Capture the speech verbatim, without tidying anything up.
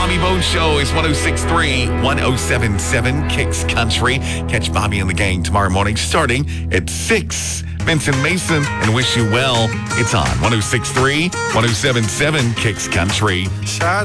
Bobby Bones Show is one oh six point three, one oh seven point seven Kicks Country. Catch Bobby and the gang tomorrow morning starting at six. Vincent Mason and Wish You Well. It's on one oh six point three, one oh seven point seven Kicks Country. Shot